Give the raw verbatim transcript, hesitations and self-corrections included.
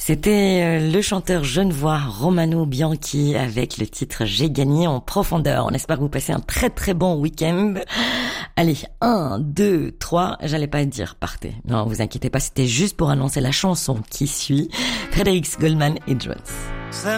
C'était euh, le chanteur genevois Romano Bianchi avec le titre J'ai gagné en profondeur. On espère que vous passez un très très bon week-end. Allez, un, deux, trois, j'allais pas dire partez. Non, vous inquiétez pas, c'était juste pour annoncer la chanson qui suit. Fredericks Goldman et Jones.